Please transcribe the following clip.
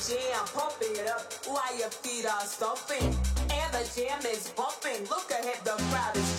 Jam, pump it up while your feet are stomping. And the jam is bumping. Look ahead, the crowd is